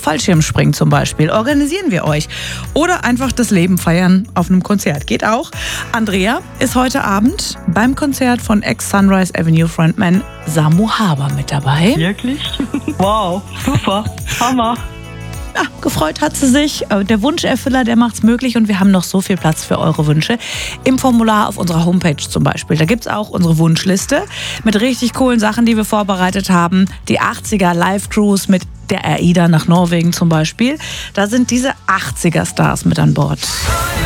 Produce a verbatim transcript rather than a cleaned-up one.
Fallschirmspringen zum Beispiel. Organisieren wir euch. Oder einfach das Leben feiern auf einem Konzert. Geht auch. Andrea ist heute Abend beim Konzert von Ex-Sunrise Avenue Frontman Samu Haber mit dabei. Wirklich? Wow, super, Hammer. Ja, gefreut hat sie sich. Der Wunscherfüller, der macht's möglich und wir haben noch so viel Platz für eure Wünsche. Im Formular auf unserer Homepage zum Beispiel. Da gibt's auch unsere Wunschliste mit richtig coolen Sachen, die wir vorbereitet haben. Die achtziger Live-Cruise mit der AIDA nach Norwegen zum Beispiel. Da sind diese achtziger Stars mit an Bord.